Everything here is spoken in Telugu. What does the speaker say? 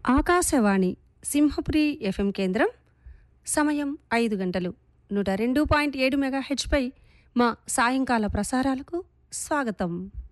ఆకాశవాణి సింహపురి ఎఫ్ఎం కేంద్రం. సమయం 5 గంటలు. 102.7 మెగాహెచ్పై మా సాయంకాల ప్రసారాలకు స్వాగతం.